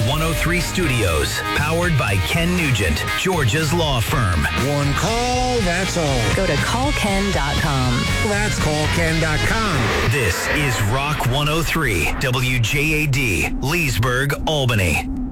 103 Studios, powered by Ken Nugent, Georgia's law firm. One call, that's all. Go to callken.com. That's callken.com. This is Rock 103, WJAD, Leesburg, Albany.